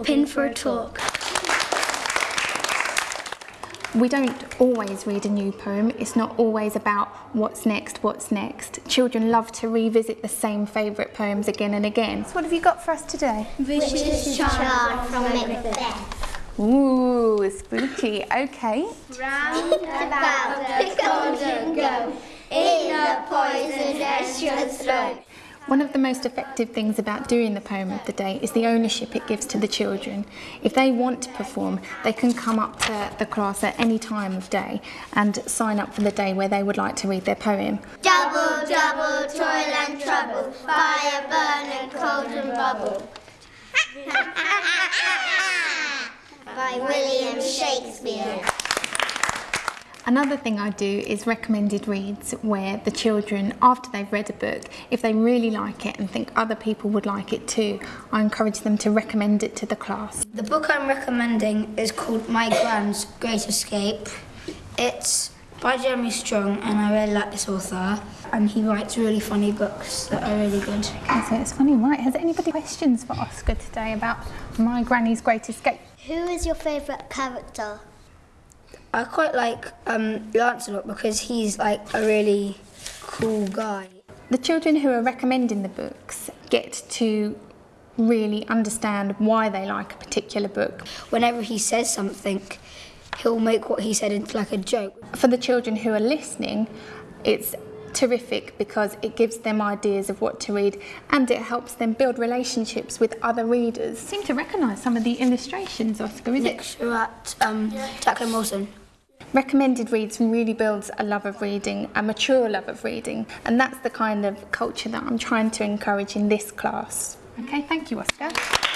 Pop in for a talk. We don't always read a new poem. It's not always about what's next, what's next. Children love to revisit the same favourite poems again and again. So what have you got for us today? Vicious Child from Macbeth. Ooh, spooky. Okay. Round about the cauldron go, in the poisoned estuary's throat. One of the most effective things about doing the poem of the day is the ownership it gives to the children. If they want to perform, they can come up to the class at any time of day and sign up for the day where they would like to read their poem. Double, double, toil and trouble, fire burn and cauldron bubble. By William Shakespeare. Another thing I do is recommended reads, where the children, after they've read a book, if they really like it and think other people would like it too, I encourage them to recommend it to the class. The book I'm recommending is called My Gran's Great Escape. It's by Jeremy Strong, and I really like this author, and he writes really funny books that are really good. Okay, so it's funny, right? Has anybody questions for Oscar today about My Granny's Great Escape? Who is your favourite character? I quite like Lancelot because he's like a really cool guy. The children who are recommending the books get to really understand why they like a particular book. Whenever he says something, he'll make what he said into like a joke. For the children who are listening, it's terrific because it gives them ideas of what to read and it helps them build relationships with other readers. I seem to recognise some of the illustrations, Oscar, is it? Lecture at Jacqueline Wilson. Recommended reads really builds a love of reading, a mature love of reading, and that's the kind of culture that I'm trying to encourage in this class. Okay, thank you, Oscar.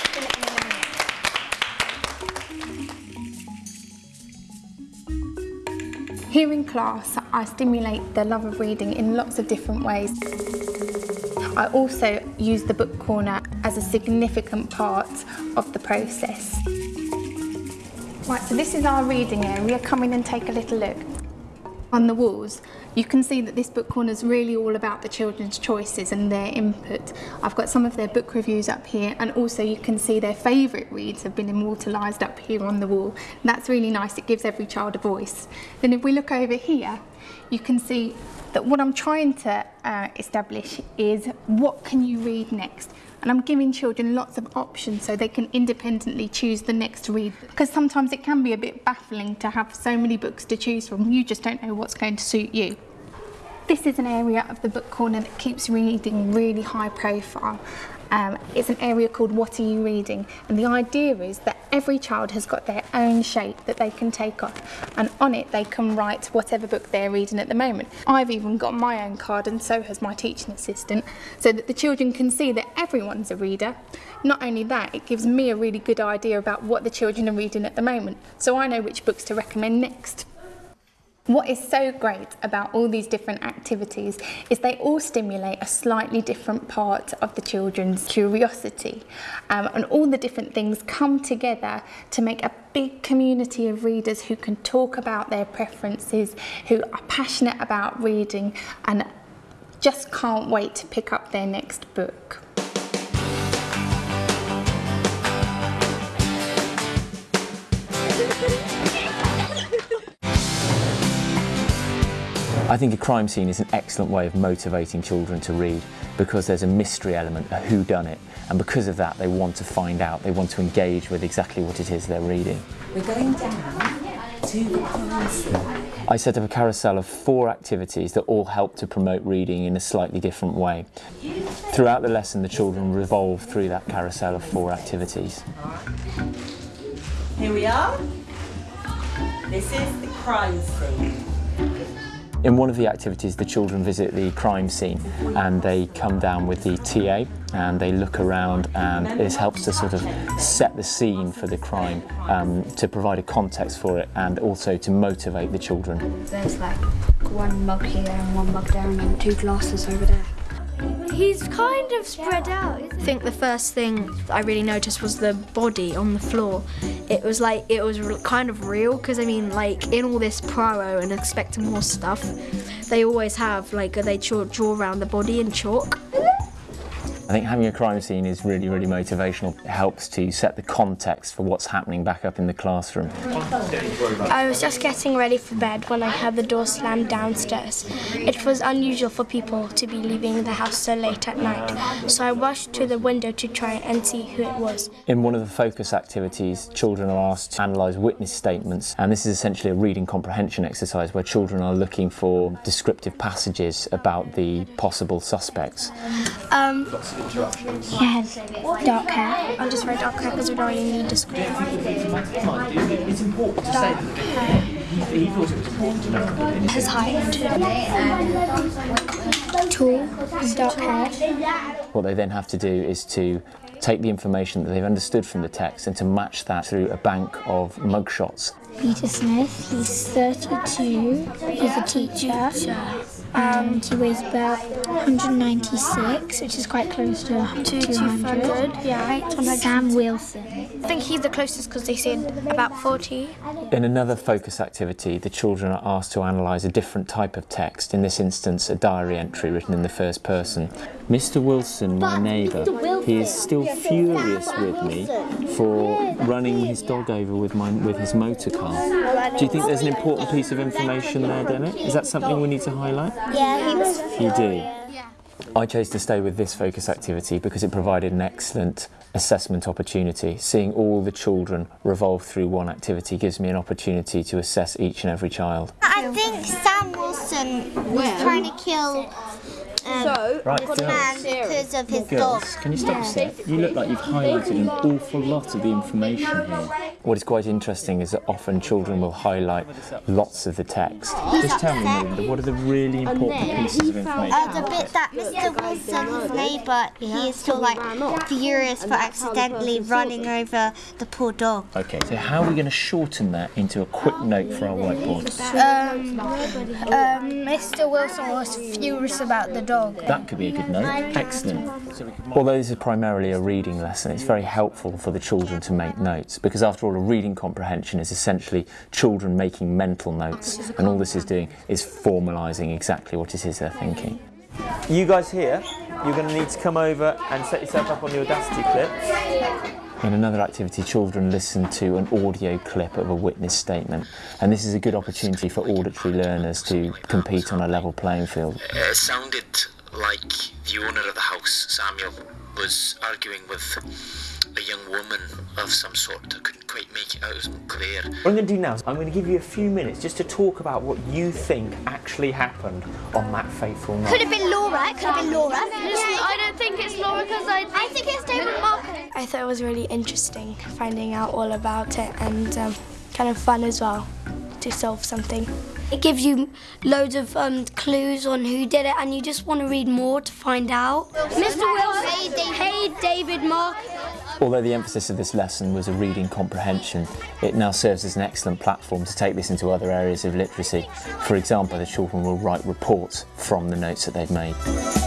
Here in class, I stimulate the love of reading in lots of different ways. I also use the book corner as a significant part of the process. Right, so this is our reading area. Come in and take a little look. On the walls, you can see that this book corner is really all about the children's choices and their input. I've got some of their book reviews up here, and also you can see their favourite reads have been immortalised up here on the wall. And that's really nice, it gives every child a voice. Then if we look over here, you can see that what I'm trying to establish is what can you read next? And I'm giving children lots of options so they can independently choose the next read. Because sometimes it can be a bit baffling to have so many books to choose from. You just don't know what's going to suit you. This is an area of the book corner that keeps reading really high profile. It's an area called What Are You Reading? And the idea is that every child has got their own shape that they can take off, and on it they can write whatever book they're reading at the moment. I've even got my own card, and so has my teaching assistant, so that the children can see that everyone's a reader. Not only that, it gives me a really good idea about what the children are reading at the moment, so I know which books to recommend next. What is so great about all these different activities is they all stimulate a slightly different part of the children's curiosity, and all the different things come together to make a big community of readers who can talk about their preferences, who are passionate about reading and just can't wait to pick up their next book. I think a crime scene is an excellent way of motivating children to read because there's a mystery element, a whodunit, and because of that they want to find out, they want to engage with exactly what it is they're reading. We're going down to the crime scene. I set up a carousel of 4 activities that all help to promote reading in a slightly different way. Throughout the lesson the children revolve through that carousel of 4 activities. Here we are. This is the crime scene. In one of the activities, the children visit the crime scene and they come down with the TA and they look around, and this helps to sort of set the scene for the crime, to provide a context for it and also to motivate the children. There's like one mug here and one mug there and then 2 glasses over there. He's kind of spread out. I think the first thing I really noticed was the body on the floor. It was kind of real, because I mean, like, in all this Poirot and expecting more stuff, they always have, like, they draw around the body in chalk. I think having a crime scene is really, really motivational. It helps to set the context for what's happening back up in the classroom. I was just getting ready for bed when I heard the door slam downstairs. It was unusual for people to be leaving the house so late at night, so I rushed to the window to try and see who it was. In one of the focus activities, children are asked to analyse witness statements, and this is essentially a reading comprehension exercise where children are looking for descriptive passages about the possible suspects. He has dark hair. I'll just write dark hair because we don't really need description. It's important to say that he thought it was important to know. His height. Tall, dark hair. What they then have to do is to take the information that they've understood from the text and to match that through a bank of mugshots. Peter Smith, he's 32, he's a teacher, and he weighs about 196, which is quite close to 200. Yeah. Sam Wilson. I think he's the closest because they said about 40. In another focus activity, the children are asked to analyse a different type of text, in this instance a diary entry written in the first person. Mr. Wilson, my neighbour, he is still furious with me for running his dog over with his motor car. Do you think there's an important piece of information there, Dennett? Is that something we need to highlight? Yeah, he was. You do? I chose to stay with this focus activity because it provided an excellent assessment opportunity. Seeing all the children revolve through one activity gives me an opportunity to assess each and every child. I think Sam Wilson was trying to kill the man because of his dog. Can you stop a sec? You look like you've highlighted an awful lot of the information here. What is quite interesting is that often children will highlight lots of the text. Just tell me, Melinda, what are the really important pieces of information? The bit that Mr. Wilson, his neighbour, he is still like furious for accidentally running over the poor dog. Okay, so how are we going to shorten that into a quick note for our whiteboard? Mr. Wilson was furious about the dog. That could be a good note. Excellent. Although this is primarily a reading lesson, it's very helpful for the children to make notes because after all, a reading comprehension is essentially children making mental notes, and all this is doing is formalising exactly what it is they're thinking. You guys here, you're going to need to come over and set yourself up on the Audacity clip. In another activity, children listen to an audio clip of a witness statement, and this is a good opportunity for auditory learners to compete on a level playing field. It sounded like the owner of the house, Samuel, was arguing with a young woman of some sort. I couldn't quite make it out, it was unclear. What I'm going to do now is I'm going to give you a few minutes just to talk about what you think actually happened on that fateful night. Could have been Laura. Could have been Laura. I don't think it's Laura because I think it's David Markham. I thought it was really interesting finding out all about it and kind of fun as well to solve something. It gives you loads of clues on who did it and you just want to read more to find out. Mr. Wilson, Hey, David Markham. Although the emphasis of this lesson was a reading comprehension, it now serves as an excellent platform to take this into other areas of literacy. For example, the children will write reports from the notes that they've made.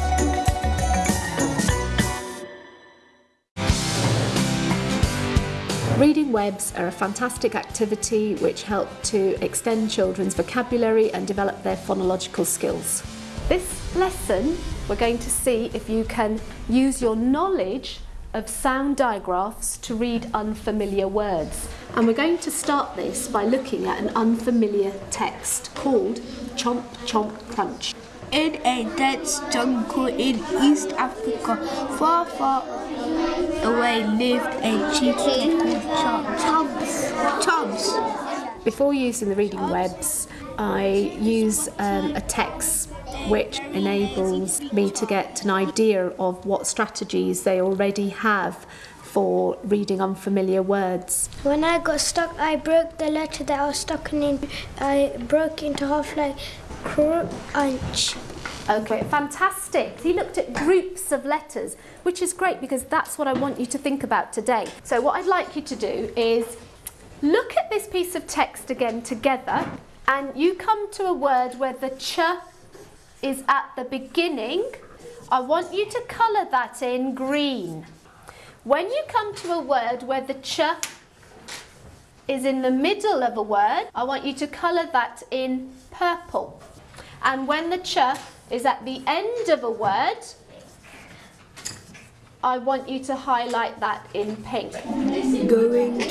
Reading webs are a fantastic activity which help to extend children's vocabulary and develop their phonological skills. This lesson, we're going to see if you can use your knowledge of sound digraphs to read unfamiliar words. And we're going to start this by looking at an unfamiliar text called Chomp Chomp Crunch. In a dense jungle in East Africa, far, far away lived a chief called Chomps. Before using the reading webs, I use a text which enables me to get an idea of what strategies they already have for reading unfamiliar words. When I got stuck, I broke the letter that I was stuck in. I broke into half like crunch. Okay, fantastic. He looked at groups of letters, which is great because that's what I want you to think about today. So what I'd like you to do is look at this piece of text again together, and you come to a word where the ch is at the beginning. I want you to colour that in green. When you come to a word where the ch is in the middle of a word, I want you to colour that in purple. And when the ch is at the end of a word, I want you to highlight that in pink. Going